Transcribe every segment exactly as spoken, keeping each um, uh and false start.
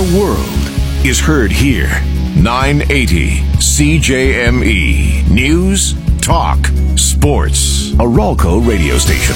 world is heard here. nine eighty C J M E. News, talk, sports. A Ralco radio station.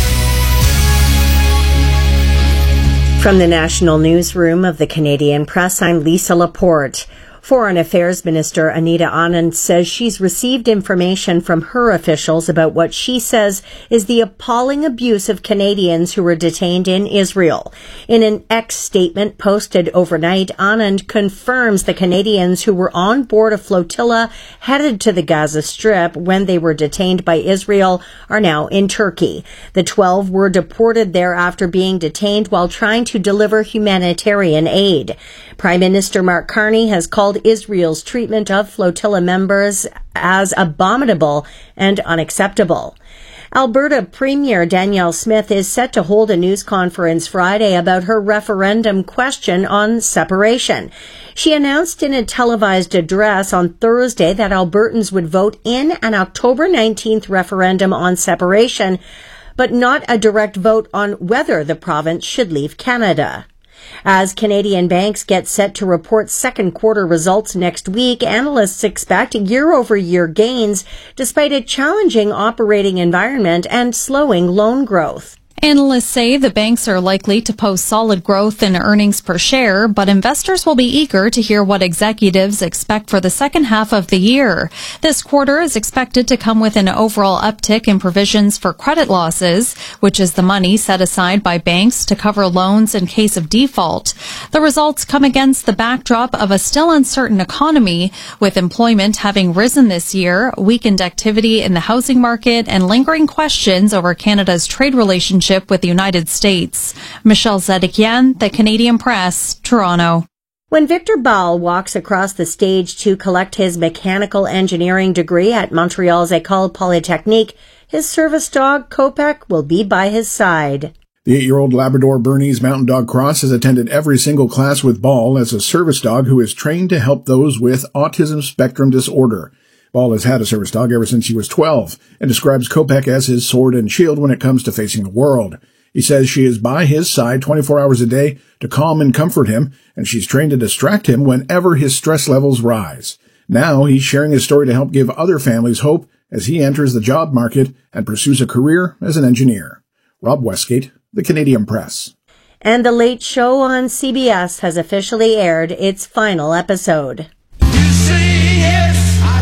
From the National Newsroom of the Canadian Press, I'm Lisa Laporte. Foreign Affairs Minister Anita Anand says she's received information from her officials about what she says is the appalling abuse of Canadians who were detained in Israel. In an X statement posted overnight, Anand confirms the Canadians who were on board a flotilla headed to the Gaza Strip when they were detained by Israel are now in Turkey. The twelve were deported there after being detained while trying to deliver humanitarian aid. Prime Minister Mark Carney has called Israel's treatment of flotilla members as abominable and unacceptable. Alberta Premier Danielle Smith is set to hold a news conference Friday about her referendum question on separation. She announced in a televised address on Thursday that Albertans would vote in an October nineteenth referendum on separation, but not a direct vote on whether the province should leave Canada. As Canadian banks get set to report second quarter results next week, analysts expect year-over-year gains despite a challenging operating environment and slowing loan growth. Analysts say the banks are likely to post solid growth in earnings per share, but investors will be eager to hear what executives expect for the second half of the year. This quarter is expected to come with an overall uptick in provisions for credit losses, which is the money set aside by banks to cover loans in case of default. The results come against the backdrop of a still uncertain economy, with employment having risen this year, weakened activity in the housing market, and lingering questions over Canada's trade relationship with the United States. Michelle Zedekian, The Canadian Press, Toronto. When Victor Ball walks across the stage to collect his mechanical engineering degree at Montreal's École Polytechnique, his service dog, Kopek, will be by his side. The eight-year-old Labrador Bernese Mountain Dog Cross has attended every single class with Ball as a service dog who is trained to help those with autism spectrum disorder. Ball has had a service dog ever since he was twelve and describes Kopek as his sword and shield when it comes to facing the world. He says she is by his side twenty-four hours a day to calm and comfort him, and she's trained to distract him whenever his stress levels rise. Now he's sharing his story to help give other families hope as he enters the job market and pursues a career as an engineer. Rob Westgate, The Canadian Press. And The Late Show on C B S has officially aired its final episode. You say yes.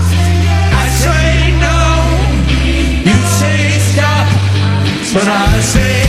But I say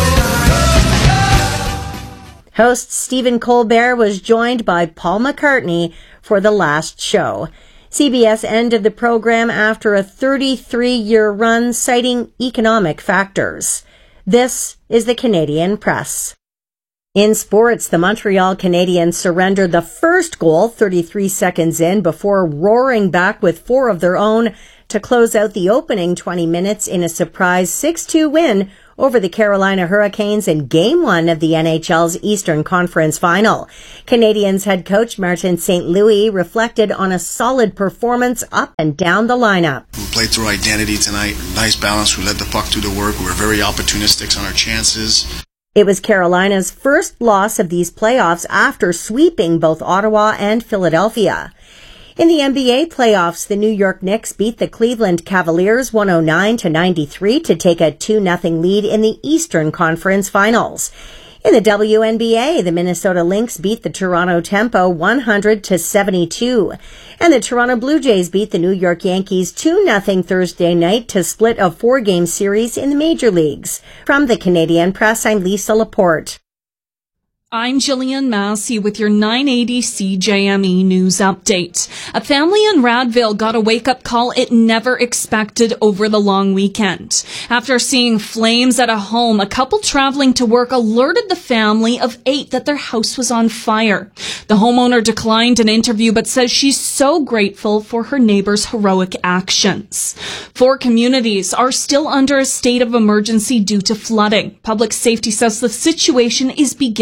no. Host Stephen Colbert was joined by Paul McCartney for The Last Show. C B S ended the program after a thirty-three-year run, citing economic factors. This is The Canadian Press. In sports, the Montreal Canadiens surrendered the first goal thirty-three seconds in before roaring back with four of their own to close out the opening twenty minutes in a surprise six two win over the Carolina Hurricanes in Game one of the N H L's Eastern Conference Final. Canadiens head coach Martin Saint Louis reflected on a solid performance up and down the lineup. We played through identity tonight. Nice balance. We let the puck do the work. We were very opportunistic on our chances. It was Carolina's first loss of these playoffs after sweeping both Ottawa and Philadelphia. In the N B A playoffs, the New York Knicks beat the Cleveland Cavaliers one oh nine to ninety-three to take a two nothing lead in the Eastern Conference Finals. In the W N B A, the Minnesota Lynx beat the Toronto Tempo one hundred to seventy-two. And the Toronto Blue Jays beat the New York Yankees two nothing Thursday night to split a four-game series in the major leagues. From the Canadian Press, I'm Lisa Laporte. I'm Jillian Massey with your nine eighty C J M E News Update. A family in Radville got a wake-up call it never expected over the long weekend. After seeing flames at a home, a couple traveling to work alerted the family of eight that their house was on fire. The homeowner declined an interview but says she's so grateful for her neighbor's heroic actions. Four communities are still under a state of emergency due to flooding. Public safety says the situation is beginning to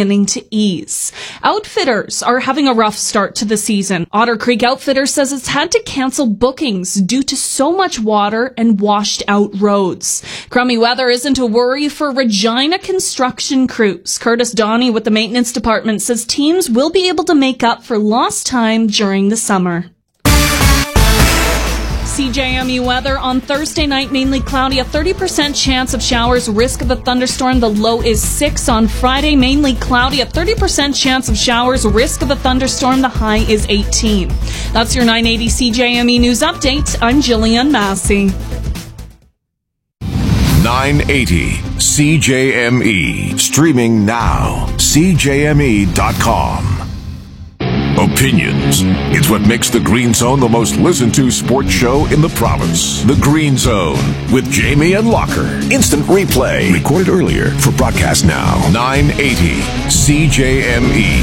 ease. Outfitters are having a rough start to the season. Otter Creek Outfitters says it's had to cancel bookings due to so much water and washed out roads. Crummy weather isn't a worry for Regina construction crews. Curtis Donnie with the maintenance department says teams will be able to make up for lost time during the summer. C J M E weather on Thursday night, mainly cloudy, a thirty percent chance of showers, risk of a thunderstorm. The low is six. On Friday, mainly cloudy, a thirty percent chance of showers, risk of a thunderstorm. The high is eighteen. That's your nine eighty C J M E News Update. I'm Jillian Massey. nine eighty C J M E. Streaming now. C J M E dot com. Opinions. It's what makes the Green Zone the most listened to sports show in the province. The Green Zone with Jamie and Locker. Instant replay. Recorded earlier for broadcast now. nine eighty C J M E.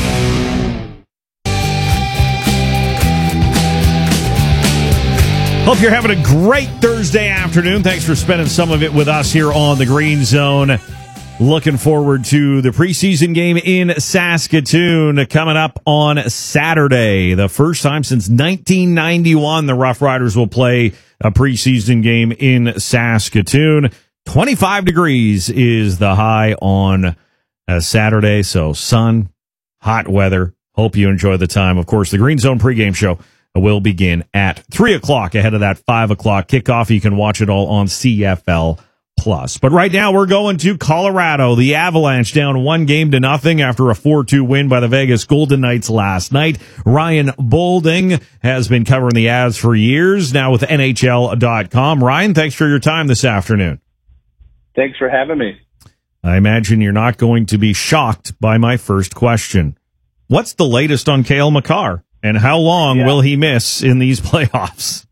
Hope you're having a great Thursday afternoon. Thanks for spending some of it with us here on the Green Zone. Looking forward to the preseason game in Saskatoon coming up on Saturday. The first time since nineteen ninety-one the Rough Riders will play a preseason game in Saskatoon. twenty-five degrees is the high on a Saturday, so sun, hot weather. Hope you enjoy the time. Of course, the Green Zone pregame show will begin at three o'clock ahead of that five o'clock kickoff. You can watch it all on C F L Plus. But right now we're going to Colorado. The Avalanche down one game to nothing after a four two win by the Vegas Golden Knights last night. Ryan Boulding has been covering the Avs for years, now with N H L dot com. Ryan, thanks for your time this afternoon. Thanks for having me. I imagine you're not going to be shocked by my first question. What's the latest on Cale Makar, and how long yeah. will he miss in these playoffs?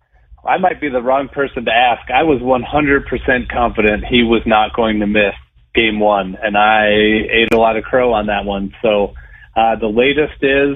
I might be the wrong person to ask. I was one hundred percent confident he was not going to miss game one, and I ate a lot of crow on that one. So uh, the latest is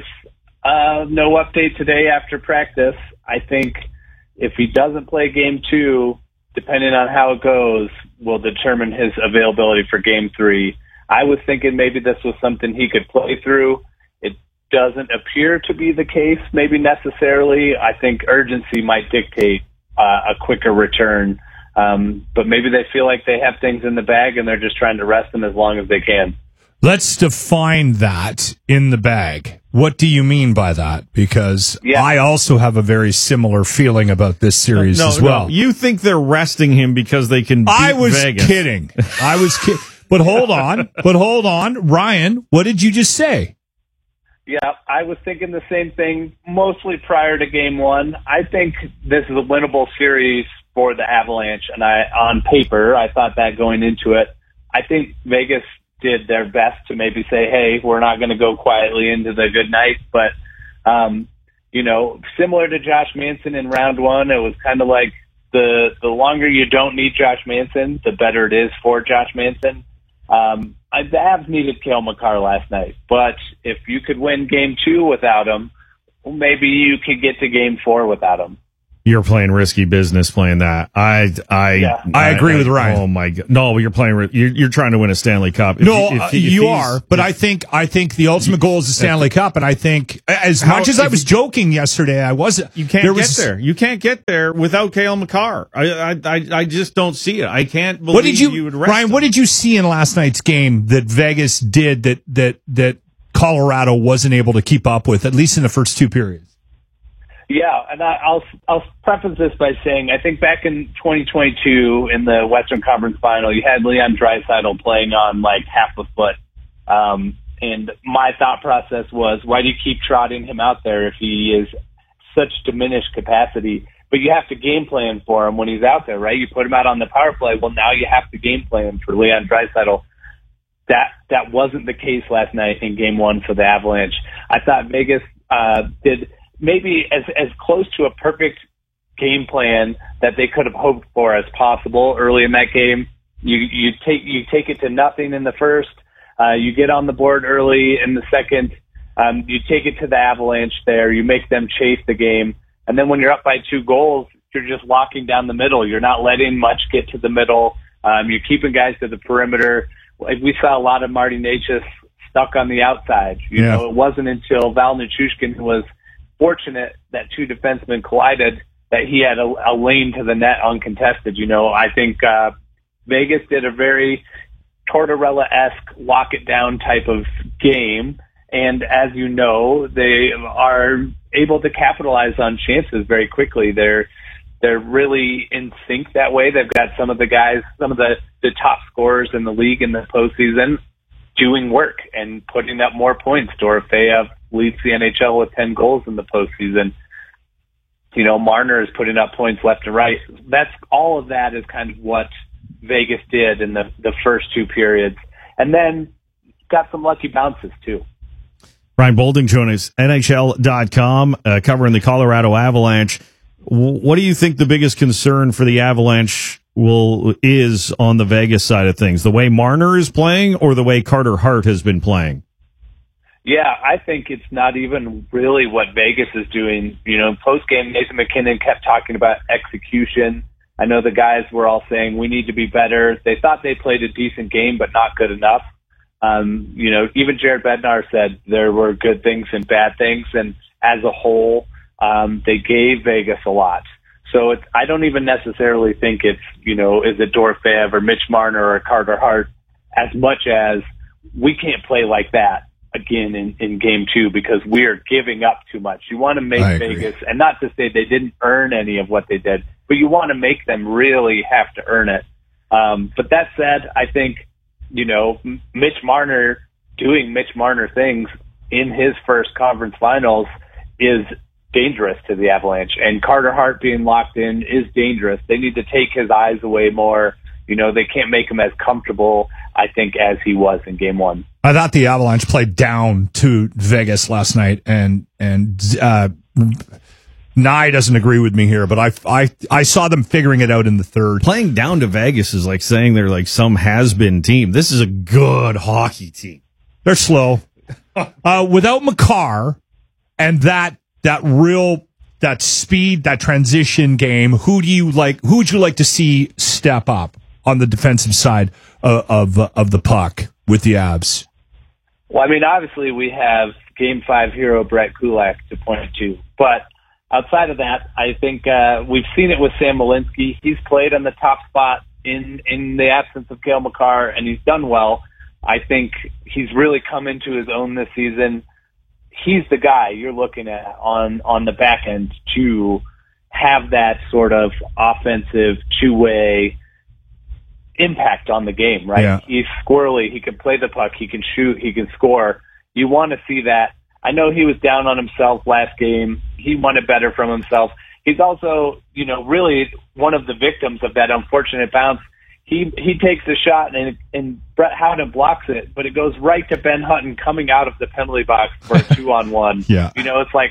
uh, no update today after practice. I think if he doesn't play game two, depending on how it goes, will determine his availability for game three. I was thinking maybe this was something he could play through. It doesn't appear to be the case, maybe necessarily. I think urgency might dictate uh, a quicker return. Um, but maybe they feel like they have things in the bag and they're just trying to rest them as long as they can. Let's define that in the bag. What do you mean by that? Because yeah. I also have a very similar feeling about this series no, no, as well. No. You think they're resting him because they can beat I was Vegas. kidding. I was kidding. But hold on. But hold on. Ryan, what did you just say? Yeah, I was thinking the same thing mostly prior to game one. I think this is a winnable series for the Avalanche, and I, on paper, I thought that going into it. I think Vegas did their best to maybe say, hey, we're not going to go quietly into the good night. But, um, you know, similar to Josh Manson in round one, it was kind of like the, the longer you don't need Josh Manson, the better it is for Josh Manson. Um, I, the Avs needed Cale Makar last night, but if you could win game two without him, well, maybe you could get to game four without him. You're playing risky business playing that. I I yeah. I, I agree I, with Ryan. Oh my God! No, you're playing. You're, you're trying to win a Stanley Cup. If no, he, if uh, he, if you are. But I think I think the ultimate goal is the Stanley Cup, and I think as how, much as I was joking yesterday, I wasn't. You can't there get was, there. You can't get there without Cale Makar. I I I, I just don't see it. I can't believe what did you, you would rest Ryan? him. What did you see in last night's game that Vegas did that that that Colorado wasn't able to keep up with, at least in the first two periods? Yeah, and I, I'll I'll preface this by saying I think back in twenty twenty-two in the Western Conference Final, you had Leon Draisaitl playing on like half a foot, um, and my thought process was, why do you keep trotting him out there if he is such diminished capacity? But you have to game plan for him when he's out there, right? You put him out on the power play. Well, now you have to game plan for Leon Draisaitl. That that wasn't the case last night in Game One for the Avalanche. I thought Vegas uh, did. Maybe as as close to a perfect game plan that they could have hoped for as possible early in that game. You you take you take it to nothing in the first. Uh, you get on the board early in the second. Um, you take it to the Avalanche there. You make them chase the game, and then when you're up by two goals, you're just locking down the middle. You're not letting much get to the middle. Um, you're keeping guys to the perimeter. We saw a lot of Marty Necas stuck on the outside. You Yeah. know, it wasn't until Val Nichushkin was fortunate that two defensemen collided that he had a, a lane to the net uncontested. You know, I think uh, Vegas did a very Tortorella-esque lock it down type of game. And as you know, they are able to capitalize on chances very quickly. They're they're really in sync that way. They've got some of the guys, some of the, the top scorers in the league in the postseason doing work and putting up more points. Dorofeyev leads the N H L with ten goals in the postseason. You know, Marner is putting up points left and right. That's all of that is kind of what Vegas did in the, the first two periods. And then got some lucky bounces too. Ryan Boulding joining us, N H L dot com, uh, covering the Colorado Avalanche. W- what do you think the biggest concern for the Avalanche will is on the Vegas side of things? The way Marner is playing or the way Carter Hart has been playing? Yeah, I think it's not even really what Vegas is doing. You know, post-game, Nathan McKinnon kept talking about execution. I know the guys were all saying we need to be better. They thought they played a decent game, but not good enough. Um, you know, even Jared Bednar said there were good things and bad things, and as a whole, um, they gave Vegas a lot. So it's, I don't even necessarily think it's, you know, is it Dorofeyev or Mitch Marner or Carter Hart as much as we can't play like that again in, in game two because we're giving up too much. You want to make Vegas, and not to say they didn't earn any of what they did, but you want to make them really have to earn it. Um, but that said, I think, you know, Mitch Marner doing Mitch Marner things in his first conference finals is dangerous to the Avalanche. And Carter Hart being locked in is dangerous. They need to take his eyes away more. You know, they can't make him as comfortable, I think, as he was in game one. I thought the Avalanche played down to Vegas last night, and and uh, Nye doesn't agree with me here, but I, I, I saw them figuring it out in the third. Playing down to Vegas is like saying they're like some has-been team. This is a good hockey team. They're slow. Uh, without Makar and that that real that speed, that transition game, who do you like? Who would you like to see step up on the defensive side of of, of the puck with the Avs? Well, I mean, obviously we have Game Five hero Brett Kulak to point to, but outside of that, I think uh, we've seen it with Sam Malinsky. He's played on the top spot in in the absence of Cale Makar, and he's done well. I think he's really come into his own this season. He's the guy you're looking at on, on the back end to have that sort of offensive two-way impact on the game, right? Yeah. He's squirrely. He can play the puck. He can shoot. He can score. You want to see that. I know he was down on himself last game. He wanted better from himself. He's also, you know, really one of the victims of that unfortunate bounce. He he takes the shot and and Brett Howden blocks it, but it goes right to Ben Hutton coming out of the penalty box for a two-on-one. Yeah. You know, it's like,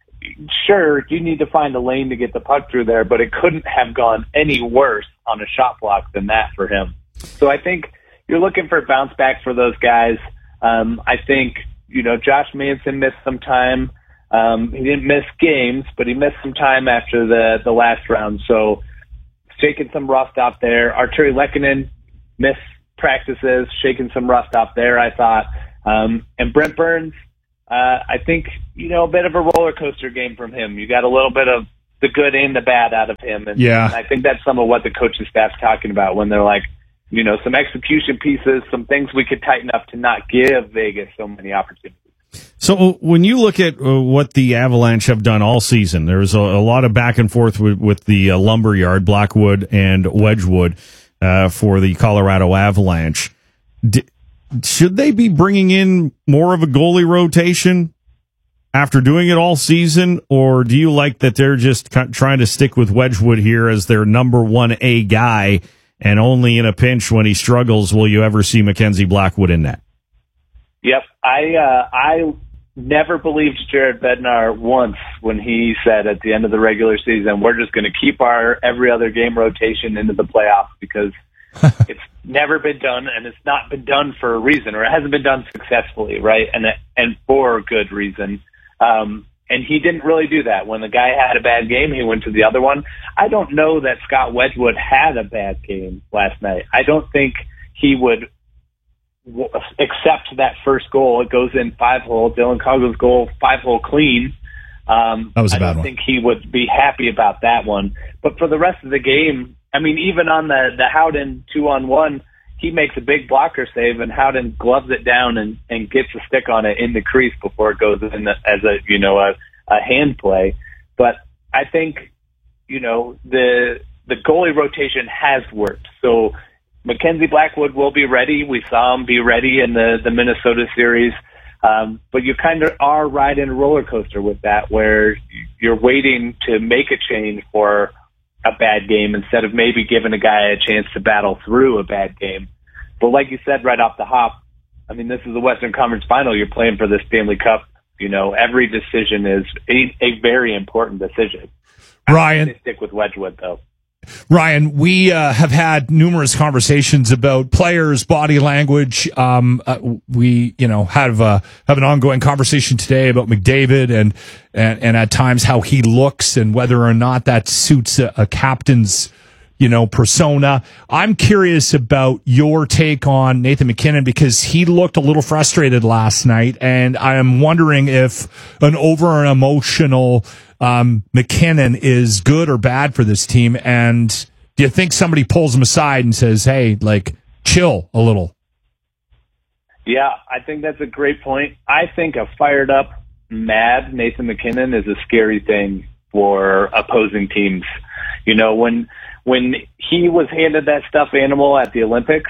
sure, you need to find a lane to get the puck through there, but it couldn't have gone any worse on a shot block than that for him. So I think you're looking for a bounce back for those guys. Um, I think, you know, Josh Manson missed some time. Um, he didn't miss games, but he missed some time after the, the last round. So shaking some rust out there. Arturi Lehkonen missed practices, shaking some rust out there, I thought. Um, and Brent Burns, uh, I think, you know, a bit of a roller coaster game from him. You got a little bit of the good and the bad out of him. And, yeah. and I think that's some of what the coaching staff's talking about when they're like, you know, some execution pieces, some things we could tighten up to not give Vegas so many opportunities. So when you look at uh, what the Avalanche have done all season, there's a, a lot of back and forth with, with the uh, Lumberyard, Blackwood and Wedgwood uh, for the Colorado Avalanche. D- should they be bringing in more of a goalie rotation after doing it all season, or do you like that they're just c- trying to stick with Wedgwood here as their number one A guy, and only in a pinch when he struggles will you ever see Mackenzie Blackwood in that? Yep. I uh, I never believed Jared Bednar once when he said at the end of the regular season, we're just going to keep our every other game rotation into the playoffs because it's never been done, and it's not been done for a reason, or it hasn't been done successfully, right? And and for good reason. Um, and he didn't really do that. When the guy had a bad game, he went to the other one. I don't know that Scott Wedgwood had a bad game last night. I don't think he would w- accept that first goal. It goes in five hole. Dylan Coghlan's goal, five hole clean. Um, That was a I bad don't one. think he would be happy about that one. But for the rest of the game, I mean, even on the, the Howden two on one, he makes a big blocker save, and Howden gloves it down and, and gets a stick on it in the crease before it goes in the, as a, you know, a, a hand play. But I think, you know, the, the goalie rotation has worked. So Mackenzie Blackwood will be ready. We saw him be ready in the, the Minnesota series. Um, but you kind of are riding a roller coaster with that, where you're waiting to make a change for a bad game instead of maybe giving a guy a chance to battle through a bad game. But like you said right off the hop, I mean, this is the Western Conference Final. You're playing for the Stanley Cup. You know, every decision is a, a very important decision. Ryan, I stick with Wedgwood, though. Ryan, we uh, have had numerous conversations about players' body language. Um, uh, we, you know, have uh, have an ongoing conversation today about McDavid and, and and at times how he looks and whether or not that suits a, a captain's, you know, persona. I'm curious about your take on Nathan MacKinnon, because he looked a little frustrated last night, and I am wondering if an over an emotional um, MacKinnon is good or bad for this team. And do you think somebody pulls him aside and says, "Hey, like, chill a little"? Yeah, I think that's a great point. I think a fired up, mad Nathan MacKinnon is a scary thing for opposing teams. You know, when when he was handed that stuffed animal at the Olympics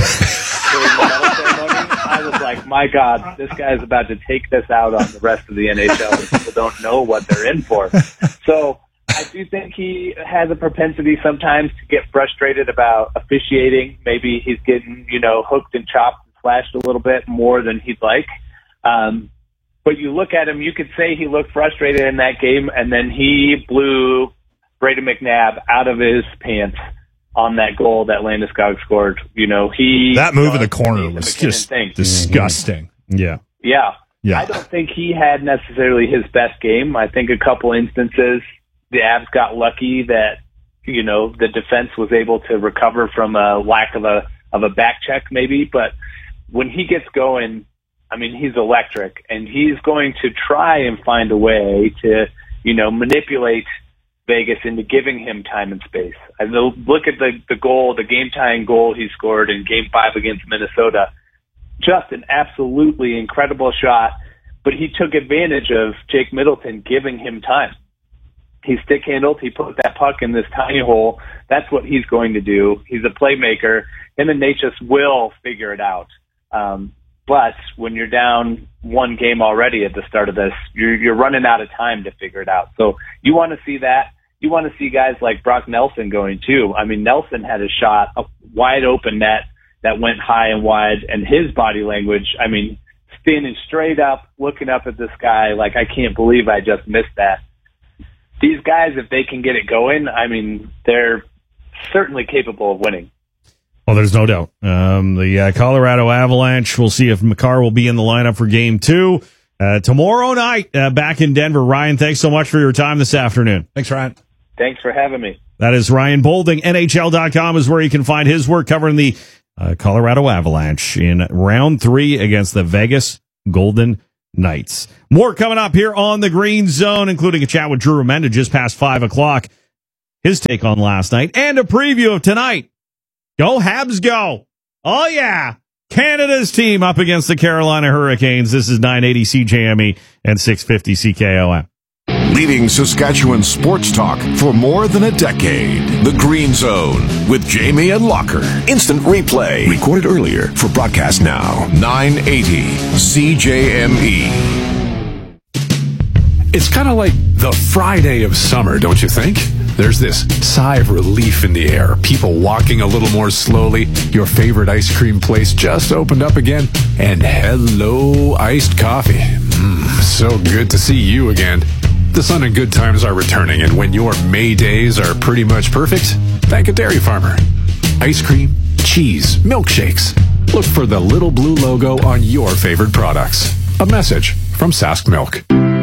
during the medal ceremony, I was like, my God, this guy's about to take this out on the rest of the N H L, and people don't know what they're in for. So I do think he has a propensity sometimes to get frustrated about officiating. Maybe he's getting, you know, hooked and chopped and slashed a little bit more than he'd like. Um, but you look at him, you could say he looked frustrated in that game, and then he blew Brayden McNabb out of his pants on that goal that Landeskog scored. You know, he That move in the corner was McKinnon just thing. disgusting. Yeah. Yeah. Yeah. I don't think he had necessarily his best game. I think a couple instances the Avs got lucky that, you know, the defense was able to recover from a lack of a of a back check maybe. But when he gets going, I mean, he's electric, and he's going to try and find a way to, you know, manipulate Vegas into giving him time and space. I look at the, the goal, the game-tying goal he scored in Game five against Minnesota. Just an absolutely incredible shot, but he took advantage of Jake Middleton giving him time. He's stick-handled. He put that puck in this tiny hole. That's what he's going to do. He's a playmaker. Him and Natchez will figure it out. Um, but when you're down one game already at the start of this, you're, you're running out of time to figure it out. So you want to see that. You want to see guys like Brock Nelson going too. I mean, Nelson had a shot, a wide open net that went high and wide, and his body language, I mean, standing straight up, looking up at the sky like, I can't believe I just missed that. These guys, if they can get it going, I mean, they're certainly capable of winning. Well, there's no doubt. Um, the uh, Colorado Avalanche, we'll see if Makar will be in the lineup for game two. Uh, tomorrow night, uh, back in Denver. Ryan, thanks so much for your time this afternoon. Thanks, Ryan. Thanks for having me. That is Ryan Bolding. N H L dot com is where you can find his work covering the uh, Colorado Avalanche in round three against the Vegas Golden Knights. More coming up here on the Green Zone, including a chat with Drew Remenda just past five o'clock. His take on last night and a preview of tonight. Go Habs, go. Oh, yeah. Canada's team up against the Carolina Hurricanes. This is nine eighty C J M E and six fifty C K O M. Leading Saskatchewan sports talk for more than a decade. The Green Zone with Jamie and Locker. Instant replay. Recorded earlier for broadcast now. nine eighty C J M E. It's kind of like the Friday of summer, don't you think? There's this sigh of relief in the air. People walking a little more slowly. Your favorite ice cream place just opened up again. And hello, iced coffee. Mmm, so good to see you again. The sun and good times are returning, and when your May days are pretty much perfect, thank a dairy farmer. Ice cream, cheese, milkshakes. Look for the little blue logo on your favorite products. A message from Sask Milk.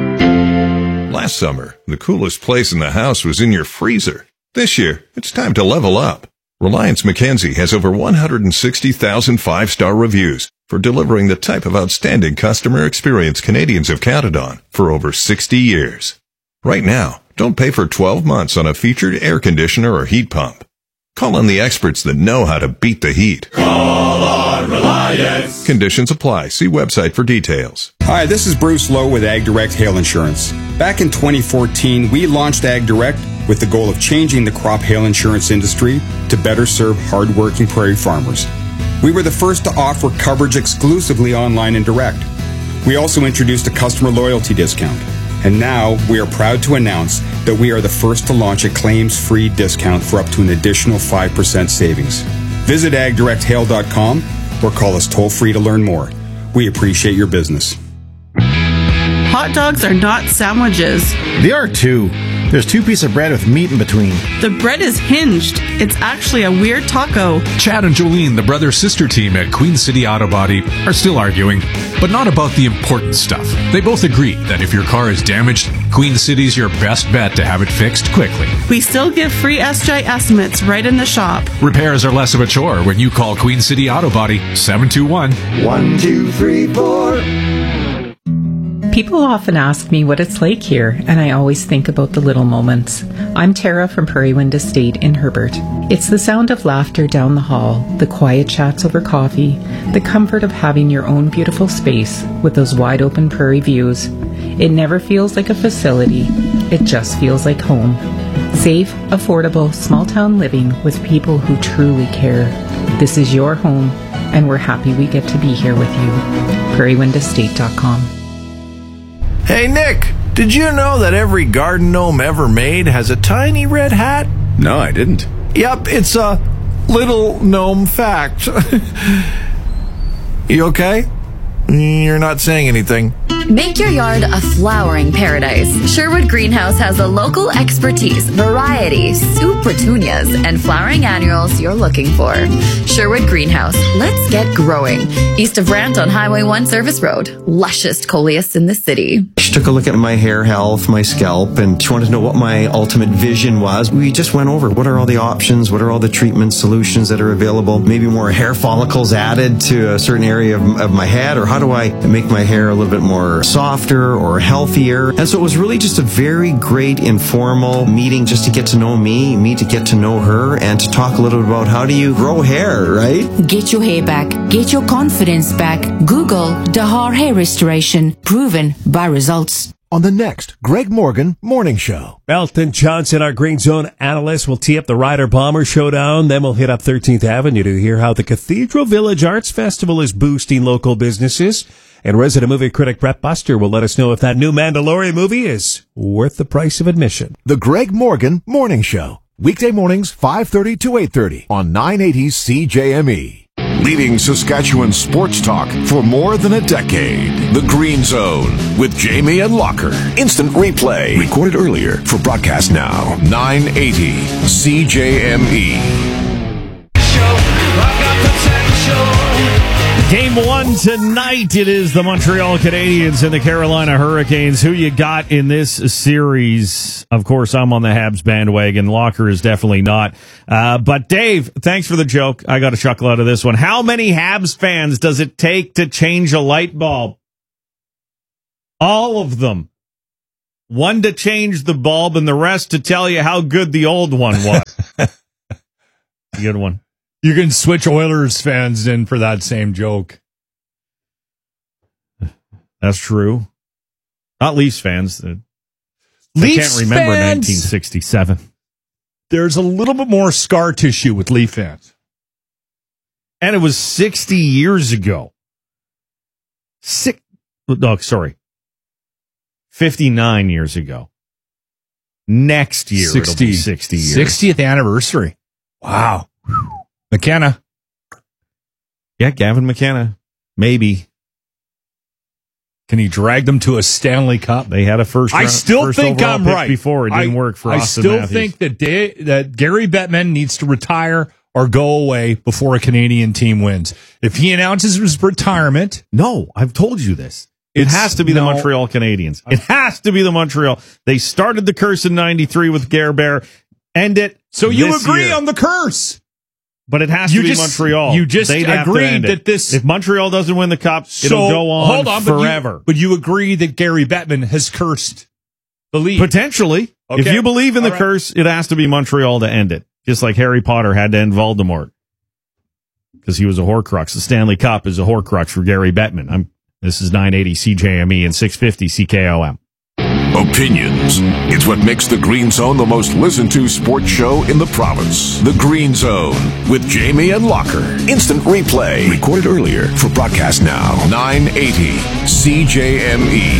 Last summer, the coolest place in the house was in your freezer. This year, it's time to level up. Reliance Mackenzie has over one hundred sixty thousand five-star reviews for delivering the type of outstanding customer experience Canadians have counted on for over sixty years. Right now, don't pay for twelve months on a featured air conditioner or heat pump. Call on the experts that know how to beat the heat. Call on Reliance. Conditions apply. See website for details. Hi, this is Bruce Lowe with Ag Direct Hail Insurance. Back in twenty fourteen, we launched Ag Direct with the goal of changing the crop hail insurance industry to better serve hard-working prairie farmers. We were the first to offer coverage exclusively online and direct. We also introduced a customer loyalty discount. And now we are proud to announce that we are the first to launch a claims-free discount for up to an additional five percent savings. Visit ag direct hail dot com or call us toll-free to learn more. We appreciate your business. Hot dogs are not sandwiches. They are too. There's two pieces of bread with meat in between. The bread is hinged. It's actually a weird taco. Chad and Jolene, the brother-sister team at Queen City Auto Body, are still arguing, but not about the important stuff. They both agree that if your car is damaged, Queen City's your best bet to have it fixed quickly. We still give free S J estimates right in the shop. Repairs are less of a chore when you call Queen City Auto Body seven two one, One, two, three, four. People often ask me what it's like here, and I always think about the little moments. I'm Tara from Prairie Wind Estate in Herbert. It's the sound of laughter down the hall, the quiet chats over coffee, the comfort of having your own beautiful space with those wide open prairie views. It never feels like a facility. It just feels like home. Safe, affordable, small town living with people who truly care. This is your home, and we're happy we get to be here with you. prairie wind estate dot com. Hey, Nick, did you know that every garden gnome ever made has a tiny red hat? No, I didn't. Yep, it's a little gnome fact. You okay? You're not saying anything. Make your yard a flowering paradise. Sherwood Greenhouse has the local expertise, variety, super petunias, and flowering annuals you're looking for. Sherwood Greenhouse, let's get growing. East of Brant on Highway one Service Road. Lushest coleus in the city. She took a look at my hair health, my scalp, and she wanted to know what my ultimate vision was. We just went over what are all the options, what are all the treatment solutions that are available, maybe more hair follicles added to a certain area of, of my head, or how do I make my hair a little bit more softer or healthier. And so it was really just a very great informal meeting just to get to know me, me to get to know her, and to talk a little bit about how do you grow hair, right? Get your hair back. Get your confidence back. Google Dahar Hair Restoration. Proven by results. On the next Greg Morgan Morning Show. Elton Johnson, our Green Zone analyst, will tee up the Rider Bomber Showdown. Then we'll hit up thirteenth Avenue to hear how the Cathedral Village Arts Festival is boosting local businesses. And resident movie critic Brett Buster will let us know if that new Mandalorian movie is worth the price of admission. The Greg Morgan Morning Show. Weekday mornings, five thirty to eight thirty on nine eighty C J M E. Leading Saskatchewan sports talk for more than a decade. The Green Zone with Jamie and Locker. Instant replay. Recorded earlier for broadcast now. nine eighty C J M E. Game one tonight. It is the Montreal Canadiens and the Carolina Hurricanes. Who you got in this series? Of course, I'm on the Habs bandwagon. Locker is definitely not. Uh, but Dave, thanks for the joke. I got a chuckle out of this one. How many Habs fans does it take to change a light bulb? All of them. One to change the bulb and the rest to tell you how good the old one was. Good one. You can switch Oilers fans in for that same joke. That's true. Not Leafs fans. I Leafs can't remember fans, nineteen sixty-seven. There's a little bit more scar tissue with Leaf fans. And it was sixty years ago. Six, oh, sorry. fifty-nine years ago. Next year sixty, it'll be sixty years. sixtieth anniversary. Wow. McKenna. Yeah, Gavin McKenna. Maybe. Can he drag them to a Stanley Cup? They had a first I round, still first think overall I'm pick right. before. It didn't I, work for I Austin still Matthews. think that, they, that Gary Bettman needs to retire or go away before a Canadian team wins. If he announces his retirement... No, I've told you this. It has to be no, the Montreal Canadiens. It has to be the Montreal. They started the curse in ninety-three with Gare Bear. End it. So you this agree year. on the curse? But it has You to be just- Montreal. you just They'd have to agreed end it. that this- If Montreal doesn't win the cup, So, it'll go on, hold on but you- forever. But you, agree that Gary Bettman has cursed the league? Potentially. Okay. If you believe in the All right. curse, it has to be Montreal to end it. Just like Harry Potter had to end Voldemort. Because he was a Horcrux. The Stanley Cup is a Horcrux for Gary Bettman. I'm, this is nine eighty C J M E and six fifty C K O M. Opinions. It's what makes the Green Zone the most listened to sports show in the province. The Green Zone with Jamie and Locker. Instant replay. Recorded earlier for broadcast now. nine eighty C J M E.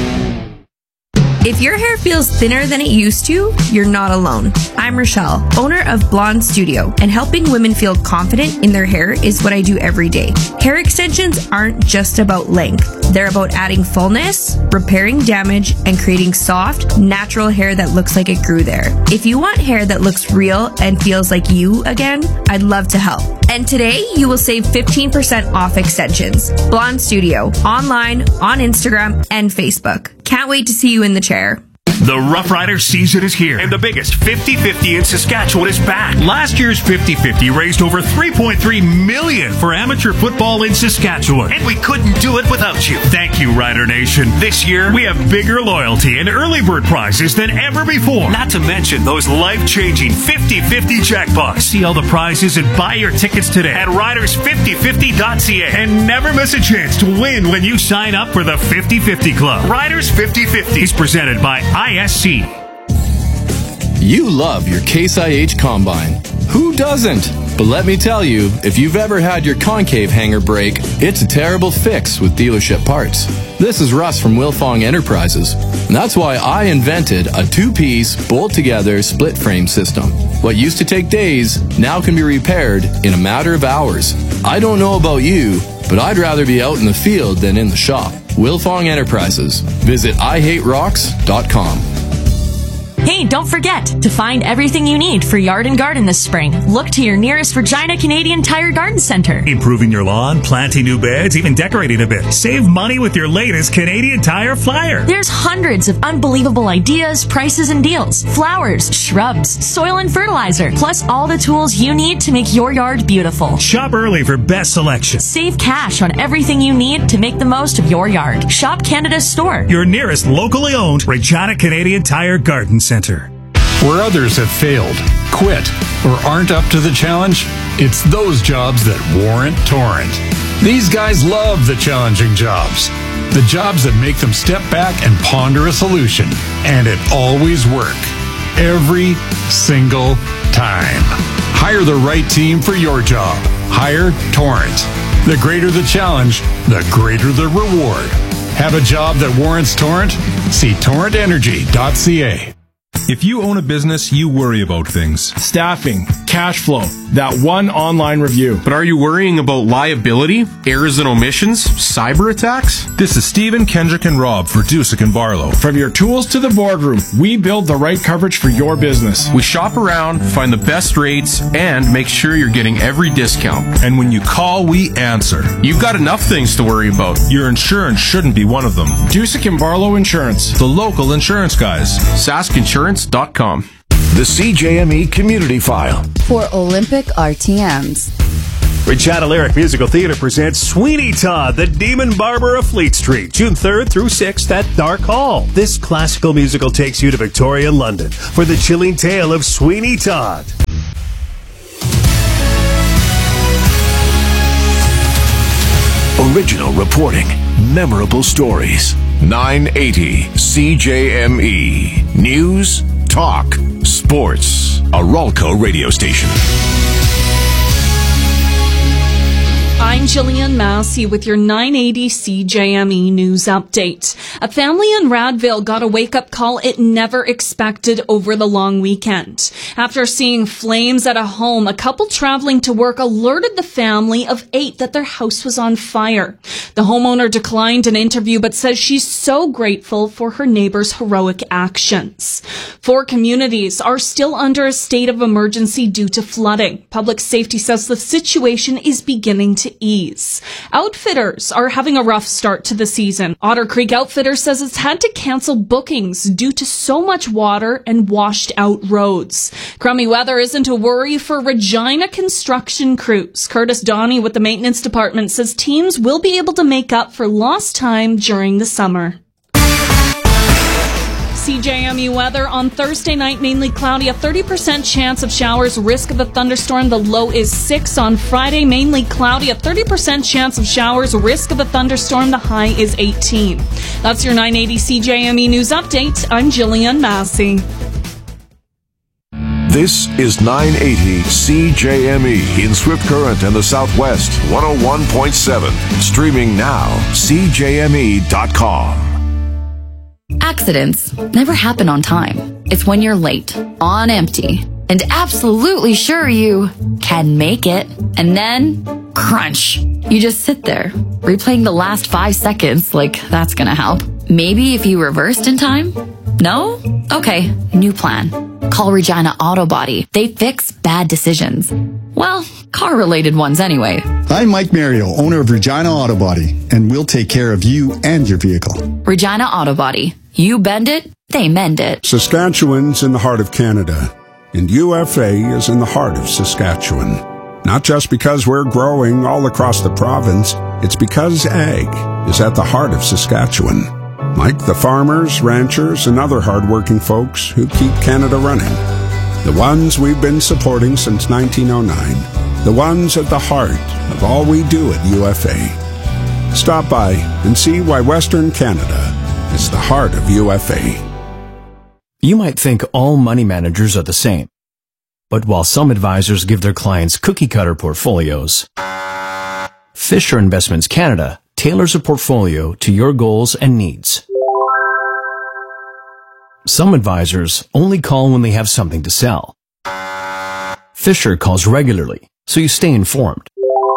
If your hair feels thinner than it used to, you're not alone. I'm Rochelle, owner of Blonde Studio, and helping women feel confident in their hair is what I do every day. Hair extensions aren't just about length. They're about adding fullness, repairing damage, and creating soft, natural hair that looks like it grew there. If you want hair that looks real and feels like you again, I'd love to help. And today, you will save fifteen percent off extensions. Blonde Studio, online, on Instagram, and Facebook. Can't wait to see you in the chair. The Rough Rider season is here, and the biggest fifty fifty in Saskatchewan is back. Last year's fifty fifty raised over three point three million dollars for amateur football in Saskatchewan, and we couldn't do it without you. Thank you, Rider Nation. This year, we have bigger loyalty and early bird prizes than ever before. Not to mention those life-changing fifty fifty jackpots. See all the prizes and buy your tickets today at riders fifty fifty dot c a, and never miss a chance to win when you sign up for the fifty fifty Club. Riders fifty fifty is presented by I S C. You love your Case I H Combine. Who doesn't? But let me tell you, if you've ever had your concave hanger break, it's a terrible fix with dealership parts. This is Russ from Wilfong Enterprises, and that's why I invented a two-piece, bolt-together, split-frame system. What used to take days now can be repaired in a matter of hours. I don't know about you, but I'd rather be out in the field than in the shop. Wilfong Enterprises. Visit I hate rocks dot com. Hey, don't forget to find everything you need for yard and garden this spring. Look to your nearest Regina Canadian Tire Garden Center. Improving your lawn, planting new beds, even decorating a bit. Save money with your latest Canadian Tire Flyer. There's hundreds of unbelievable ideas, prices, and deals. Flowers, shrubs, soil and fertilizer, plus all the tools you need to make your yard beautiful. Shop early for best selection. Save cash on everything you need to make the most of your yard. Shop Canada's store. Your nearest locally owned Regina Canadian Tire Garden Center. Where others have failed, quit, or aren't up to the challenge, it's those jobs that warrant Torrent. These guys love the challenging jobs. The jobs that make them step back and ponder a solution. And it always works. Every single time. Hire the right team for your job. Hire Torrent. The greater the challenge, the greater the reward. Have a job that warrants Torrent? See torrent energy dot c a. If you own a business, you worry about things. Staffing, cash flow, that one online review. But are you worrying about liability, errors and omissions, cyber attacks? This is Stephen, Kendrick, and Rob for Dusick and Barlow. From your tools to the boardroom, we build the right coverage for your business. We shop around, find the best rates, and make sure you're getting every discount. And when you call, we answer. You've got enough things to worry about. Your insurance shouldn't be one of them. Dusick and Barlow Insurance. The local insurance guys. Sask Insurance dot com. The C J M E Community File. For Olympic R T Ms. Regina Lyric Musical Theater presents Sweeney Todd, the Demon Barber of Fleet Street, June third through sixth at Dark Hall. This classical musical takes you to Victoria, London for the chilling tale of Sweeney Todd. Original reporting, memorable stories. nine eighty C J M E. News, talk, sports. A Ralco radio station. I'm Jillian Massey with your nine eighty C J M E news update. A family in Radville got a wake-up call it never expected over the long weekend. After seeing flames at a home, a couple traveling to work alerted the family of eight that their house was on fire. The homeowner declined an interview but says she's so grateful for her neighbors' heroic actions. Four communities are still under a state of emergency due to flooding. Public safety says the situation is beginning to ease. Outfitters are having a rough start to the season. Otter Creek Outfitters says it's had to cancel bookings due to so much water and washed out roads. Crummy weather isn't a worry for Regina construction crews. Curtis Donnie with the maintenance department says teams will be able to make up for lost time during the summer. C J M E weather on Thursday night, mainly cloudy, a thirty percent chance of showers, risk of a thunderstorm. The low is six. On Friday, mainly cloudy, a thirty percent chance of showers, risk of a thunderstorm. The high is eighteen. That's your nine eighty C J M E News Update. I'm Jillian Massey. This is nine eighty C J M E in Swift Current and the Southwest, one oh one point seven. Streaming now, C J M E dot com. Accidents never happen on time. It's when you're late, on empty, and absolutely sure you can make it. And then, crunch. You just sit there, replaying the last five seconds like that's gonna help. Maybe if you reversed in time? No? Okay, new plan. Call Regina Auto Body. They fix bad decisions. Well, car-related ones anyway. I'm Mike Mario, owner of Regina Auto Body, and we'll take care of you and your vehicle. Regina Auto Body. You bend it, they mend it. Saskatchewan's in the heart of Canada, and U F A is in the heart of Saskatchewan. Not just because we're growing all across the province, it's because ag is at the heart of Saskatchewan. Like the farmers, ranchers, and other hardworking folks who keep Canada running. The ones we've been supporting since nineteen oh nine. The ones at the heart of all we do at U F A. Stop by and see why Western Canada is the heart of U F A. You might think all money managers are the same. But while some advisors give their clients cookie-cutter portfolios, Fisher Investments Canada tailors a portfolio to your goals and needs. Some advisors only call when they have something to sell. Fisher calls regularly, so you stay informed.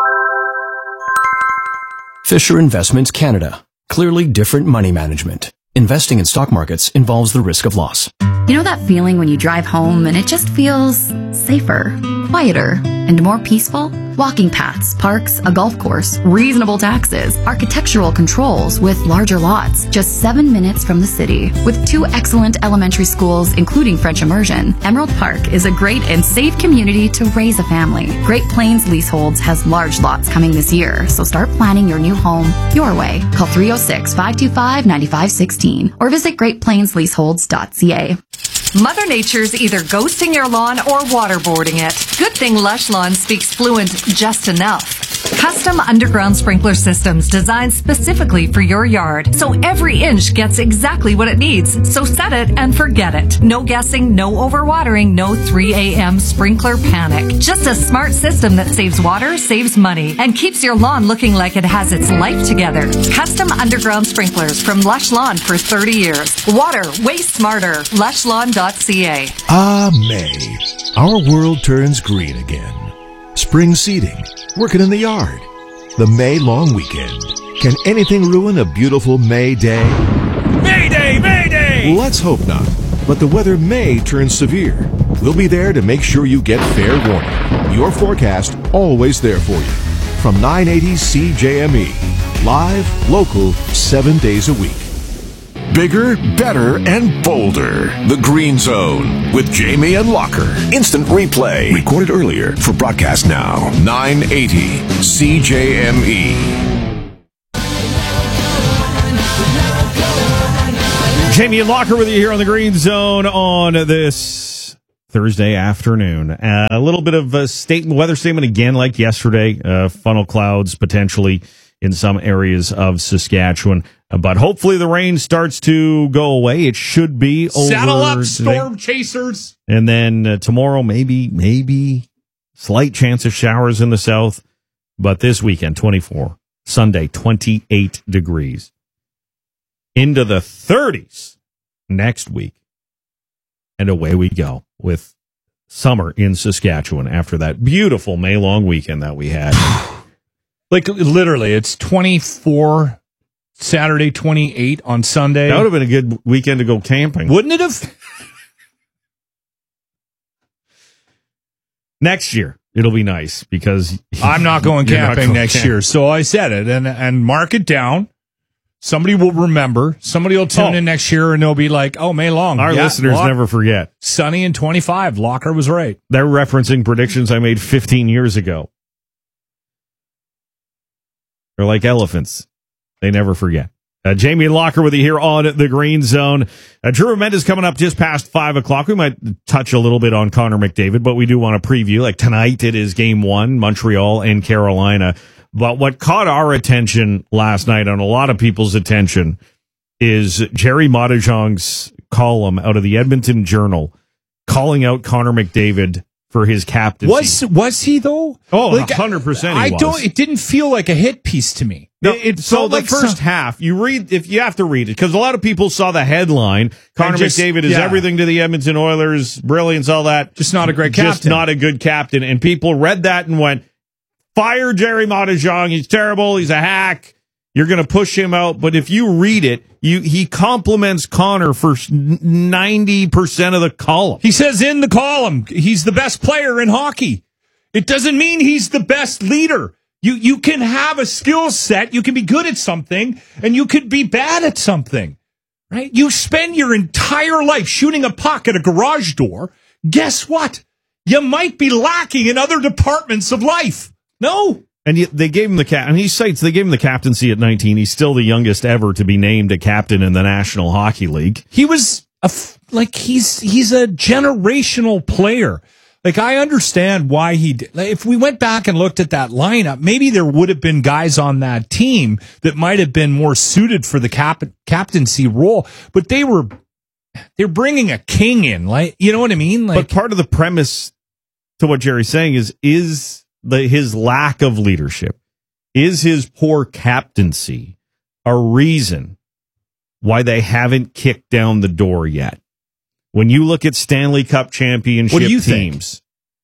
Fisher Investments Canada. Clearly different money management. Investing in stock markets involves the risk of loss. You know that feeling when you drive home and it just feels safer, quieter, and more peaceful? Walking paths, parks, a golf course, reasonable taxes, architectural controls with larger lots, just seven minutes from the city. With two excellent elementary schools, including French immersion, Emerald Park is a great and safe community to raise a family. Great Plains Leaseholds has large lots coming this year, so start planning your new home your way. Call three oh six, five two five, nine five one six or visit great plains leaseholds dot c a. Mother Nature's either ghosting your lawn or waterboarding it. Good thing Lush Lawn speaks fluent just enough. Custom underground sprinkler systems designed specifically for your yard, so every inch gets exactly what it needs. So set it and forget it. No guessing, no overwatering, no three a.m. sprinkler panic. Just a smart system that saves water, saves money, and keeps your lawn looking like it has its life together. Custom underground sprinklers from Lush Lawn for thirty years. Water, way smarter. lush lawn dot c a. Ah, May. Our world turns green again. Spring seeding, working in the yard, the May long weekend. Can anything ruin a beautiful May day? May Day! May Day! Let's hope not. But the weather may turn severe. We'll be there to make sure you get fair warning. Your forecast always there for you. From nine eighty C J M E. Live, local, seven days a week. Bigger, better, and bolder. The Green Zone with Jamie and Locker. Instant replay. Recorded earlier for broadcast now. nine eighty C J M E. Jamie and Locker with you here on the Green Zone on this Thursday afternoon. Uh, a little bit of a statement, weather statement again, like yesterday. Uh, funnel clouds potentially in some areas of Saskatchewan. Uh, but hopefully the rain starts to go away. It should be over. Saddle up, storm today. chasers. And then uh, tomorrow, maybe, maybe slight chance of showers in the south. But this weekend, twenty-four. Sunday, twenty-eight degrees. Into the thirties next week. And away we go with summer in Saskatchewan after that beautiful May long weekend that we had. Like, literally, it's twenty-four Saturday, twenty-eight on Sunday. That would have been a good weekend to go camping. Wouldn't it have? Next year, It'll be nice because I'm not going You're not camping going next camp- year. So I said it, and and mark it down. Somebody will remember. Somebody will tune Oh. in next year, and they'll be like, "Oh, May Long." Our Yeah, listeners Lock- never forget. Sunny and twenty-five. Locker was right. They're referencing predictions I made fifteen years ago. They're like elephants. They never forget. Uh, Jamie Locker with you here on the Green Zone. Uh, Drew Mendes coming up just past five o'clock. We might touch a little bit on Connor McDavid, but we do want to preview. Like tonight, it is game one, Montreal and Carolina. But what caught our attention last night, and a lot of people's attention, is Jerry Modejong's column out of the Edmonton Journal calling out Connor McDavid for his captaincy. Was was he though? Oh, Like, one hundred percent he I was. don't. It didn't feel like a hit piece to me. No, it, it so felt the like first some- half, you read, if you have to read it, because a lot of people saw the headline, Connor just- McDavid is yeah. everything to the Edmonton Oilers, brilliance, all that. Just not a great Just captain. not a good captain. And people read that and went, fire Jerry Modejong. He's terrible. He's a hack. You're going to push him out. But if you read it, you he compliments Connor for ninety percent of the column. He says in the column, he's the best player in hockey. It doesn't mean he's the best leader. You you can have a skill set, you can be good at something, and you could be bad at something. Right? You spend your entire life shooting a puck at a garage door. Guess what? You might be lacking in other departments of life. No. And yet they gave him the cap, and he cites they gave him the captaincy at nineteen. He's still the youngest ever to be named a captain in the National Hockey League. He was a f- like he's he's a generational player. Like I understand why he did. Like, if we went back and looked at that lineup, maybe there would have been guys on that team that might have been more suited for the cap- captaincy role. But they were they're bringing a king in, like you know what I mean. Like, but part of the premise to what Jerry's saying is is the his lack of leadership, is his poor captaincy a reason why they haven't kicked down the door yet? When you look at Stanley Cup championship What do you teams,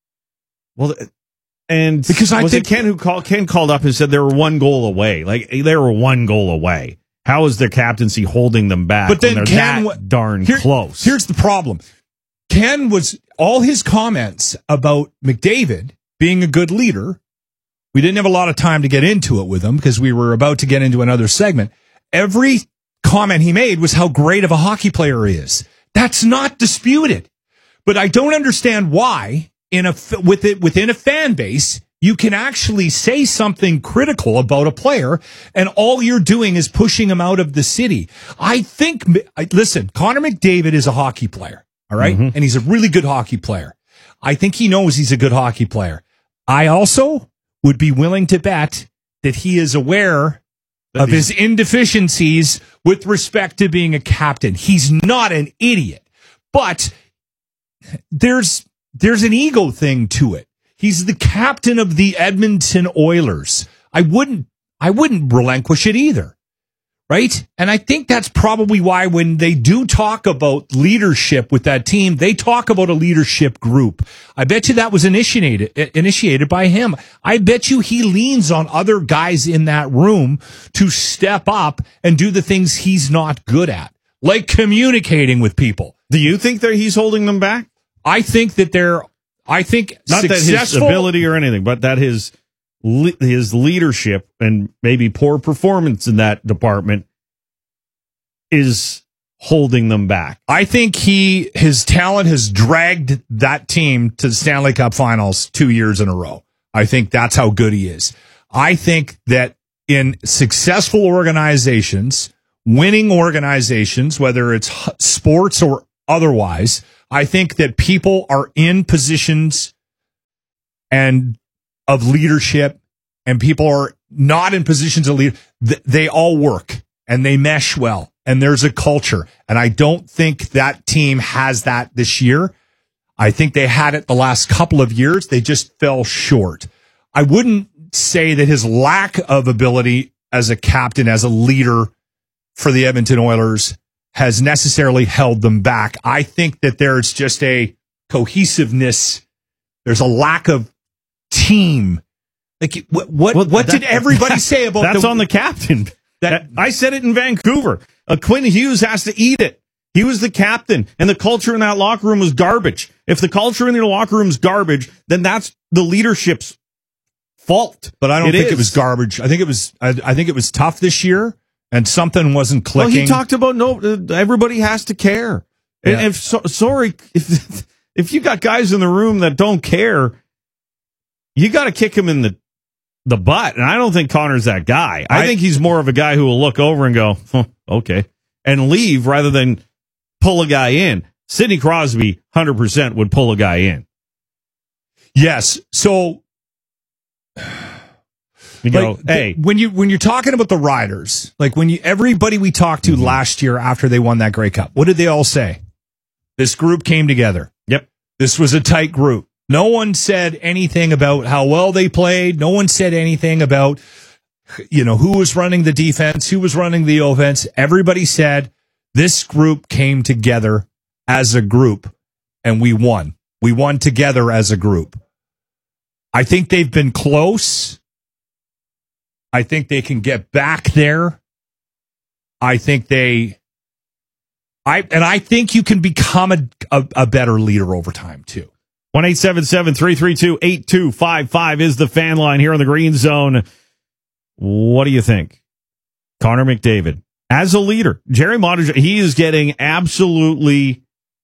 well, and Because I was think- it Ken who called Ken called up and said they were one goal away, like they were one goal away. How is their captaincy holding them back? But then when they're Ken that wa- darn Here- close. Here's the problem. Ken was all his comments about McDavid being a good leader. We didn't have a lot of time to get into it with him because we were about to get into another segment. Every comment he made was how great of a hockey player he is. That's not disputed. But I don't understand why in a f- with it within a fan base you can actually say something critical about a player and all you're doing is pushing him out of the city. I think I- listen, Connor McDavid is a hockey player, all right? Mhm. And he's a really good hockey player. I think he knows he's a good hockey player. I also would be willing to bet that he is aware of his indeficiencies with respect to being a captain. He's not an idiot, but there's there's an ego thing to it. He's the captain of the Edmonton Oilers. I wouldn't I wouldn't relinquish it either. Right? And I think that's probably why when they do talk about leadership with that team, they talk about a leadership group. I bet you that was initiated initiated by him. I bet you he leans on other guys in that room to step up and do the things he's not good at, like communicating with people. Do you think that he's holding them back? I think that they're I think Not that his successful ability or anything, but that his le- his leadership and maybe poor performance in that department is holding them back. I think he his talent has dragged that team to the Stanley Cup Finals two years in a row. I think that's how good he is. I think that in successful organizations, winning organizations, whether it's h- sports or otherwise, I think that people are in positions and of leadership, and people are not in positions of lead. Th- they all work and they mesh well, and there's a culture. And I don't think that team has that this year. I think they had it the last couple of years. They just fell short. I wouldn't say that his lack of ability as a captain, as a leader for the Edmonton Oilers has necessarily held them back. I think that there's just a cohesiveness. There's a lack of team. Like what? What, Well, what that- did everybody say about that's the, on the captain? That I said it in Vancouver. Uh, Quinn Hughes has to eat it. He was the captain, and the culture in that locker room was garbage. If the culture in the locker room is garbage, then that's the leadership's fault. But I don't It think is. it was garbage. I think it was. I, I think it was tough this year, and something wasn't Well, clicking. he talked about no. uh, Everybody has to care. And Yeah. if so, sorry, if if you got guys in the room that don't care, you got to kick him in the the butt. And I don't think Connor's that guy. I, I- think he's more of a guy who will look over and go, huh, okay, and leave rather than pull a guy in. Sidney Crosby, one hundred percent would pull a guy in. Yes. So You go, like, hey, when you when you're talking about the Riders, like when you everybody we talked to Mm-hmm. last year after they won that Grey Cup, what did they all say? This group came together. Yep. This was a tight group. No one said anything about how well they played. No one said anything about, you know, who was running the defense, who was running the offense. Everybody said this group came together as a group and we won. We won together as a group. I think they've been close. I think they can get back there. I think they, I and I think you can become a, a, a better leader over time too. one eight seven seven, three three two, eight two five five is the fan line here on the Green Zone. What do you think? Connor McDavid, as a leader, Jerry Montejong, he is getting absolutely,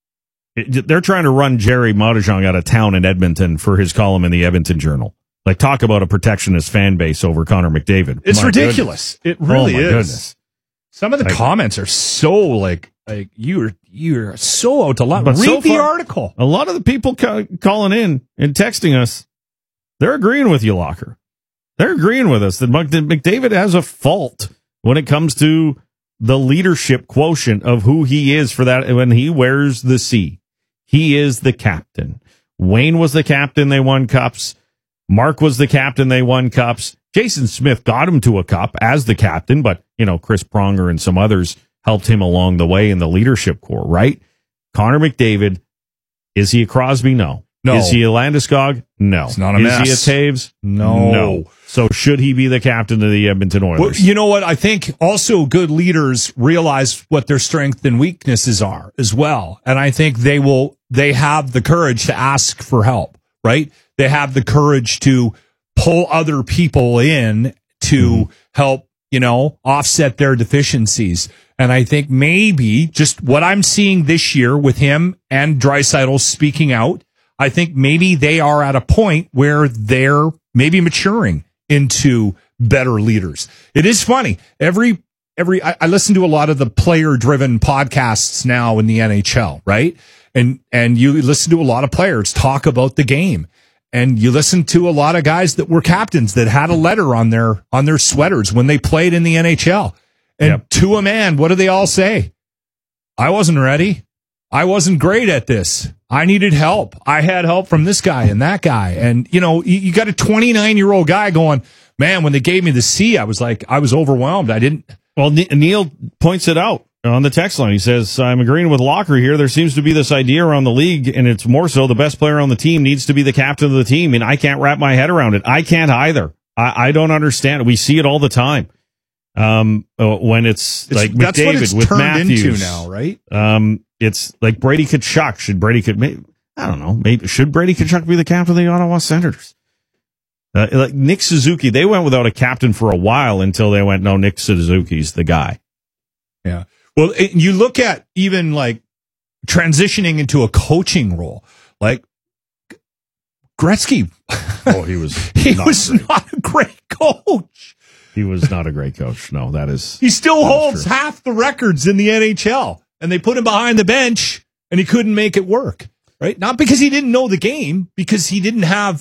they're trying to run Jerry Montejong out of town in Edmonton for his column in the Edmonton Journal. Like, talk about a protectionist fan base over Connor McDavid. It's My ridiculous. goodness. It really Oh, my is. goodness. Some of the Like- comments are so like like you're you're so out to lunch. But Read so the far, article. A lot of the people ca- calling in and texting us, they're agreeing with you, Locker. They're agreeing with us that Mc- that McDavid has a fault when it comes to the leadership quotient of who he is for that when he wears the C. He is the captain. Wayne was the captain. They won cups. Mark was the captain. They won cups. Jason Smith got him to a cup as the captain, but, you know, Chris Pronger and some others helped him along the way in the leadership core, right? Connor McDavid, is he a Crosby? No. No. Is he a Landeskog? No. He's not a is mess. he a Taves? No. No. So should he be the captain of the Edmonton Oilers? Well, you know what? I think also good leaders realize what their strengths and weaknesses are as well. And I think they will, they have the courage to ask for help, right? They have the courage to pull other people in to mm-hmm. help, you know, offset their deficiencies. And I think maybe just what I'm seeing this year with him and Draisaitl speaking out, I think maybe they are at a point where they're maybe maturing into better leaders. It is funny. Every, every, I, I listen to a lot of the player driven podcasts now in the N H L, right? And, and you listen to a lot of players talk about the game. And you listen to a lot of guys that were captains that had a letter on their, on their sweaters when they played in the N H L. And yep. to a man, what do they all say? I wasn't ready. I wasn't great at this. I needed help. I had help from this guy and that guy. And, you know, you, you got a twenty-nine-year-old guy going, man, when they gave me the C, I was like, I was overwhelmed. I didn't. Well, Neil points it out on the text line. He says, I'm agreeing with Locker here. There seems to be this idea around the league, and it's more so the best player on the team needs to be the captain of the team. And I can't wrap my head around it. I can't either. I, I don't understand it. We see it all the time. Um, uh, when it's, it's like that's McDavid what it's with turned Matthews into now, right? Um, it's like Brady Tkachuk. Should Brady could I don't know. Maybe should Brady Tkachuk be the captain of the Ottawa Senators? Uh, like Nick Suzuki, they went without a captain for a while until they went, no, Nick Suzuki's the guy. Yeah. Well, it, you look at even like transitioning into a coaching role, like Gretzky. Oh, he was. he not was great. not a great coach. He was not a great coach. No, that is. He still that holds half the records in the N H L, and they put him behind the bench, and he couldn't make it work. Right? Not because he didn't know the game, because he didn't have